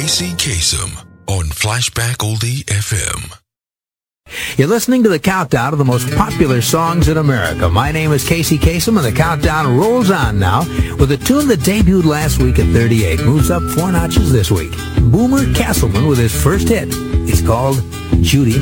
Casey Kasem on Flashback Oldie FM. You're listening to the countdown of the most popular songs in America. My name is Casey Kasem, and the countdown rolls on now with a tune that debuted last week at 38. Moves up 4 notches this week. Boomer Castleman with his first hit. It's called Judy